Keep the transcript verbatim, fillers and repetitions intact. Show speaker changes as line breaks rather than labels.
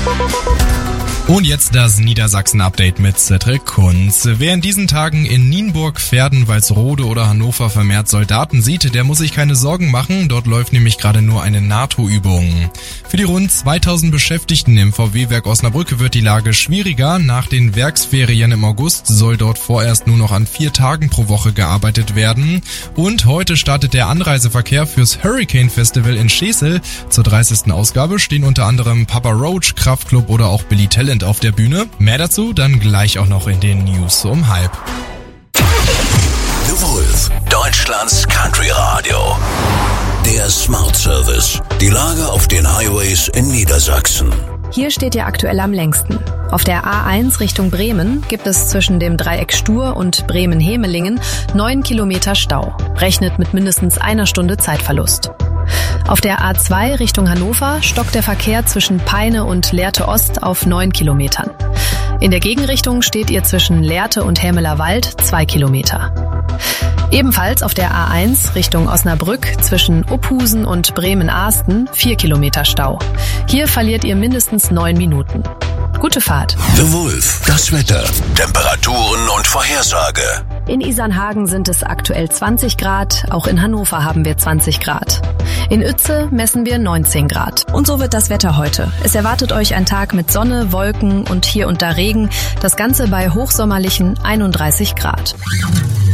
Und jetzt das Niedersachsen-Update mit Cedric Kunz. Wer in diesen Tagen in Nienburg, Verden, Walsrode oder Hannover vermehrt Soldaten sieht, der muss sich keine Sorgen machen. Dort läuft nämlich gerade nur eine NATO-Übung. Für die rund zweitausend Beschäftigten im V W-Werk Osnabrück wird die Lage schwieriger. Nach den Werksferien im August soll dort vorerst nur noch an vier Tagen pro Woche gearbeitet werden. Und heute startet der Anreiseverkehr fürs Hurricane Festival in Schesel. Zur dreißigsten Ausgabe stehen unter anderem Papa Roach, Kraftklub oder auch Billy Talent auf der Bühne. Mehr dazu dann gleich auch noch in den News um halb.
The Wolf, Deutschlands Country Radio. Der Smart Service. Die Lage auf den Highways in Niedersachsen.
Hier steht ihr aktuell am längsten. Auf der A eins Richtung Bremen gibt es zwischen dem Dreieck Stur und Bremen-Hemelingen neun Kilometer Stau. Rechnet mit mindestens einer Stunde Zeitverlust. Auf der A zwei Richtung Hannover stockt der Verkehr zwischen Peine und Lehrte Ost auf neun Kilometern. In der Gegenrichtung steht ihr zwischen Lehrte und Hämeler Wald zwei Kilometer. Ebenfalls auf der A eins Richtung Osnabrück zwischen Uphusen und Bremen-Ahsten vier Kilometer Stau. Hier verliert ihr mindestens neun Minuten. Gute Fahrt.
The Wolf, das Wetter, Temperaturen und Vorhersage.
In Isernhagen sind es aktuell zwanzig Grad, auch in Hannover haben wir zwanzig Grad. In Uetze messen wir neunzehn Grad. Und so wird das Wetter heute. Es erwartet euch ein Tag mit Sonne, Wolken und hier und da Regen. Das Ganze bei hochsommerlichen einunddreißig Grad.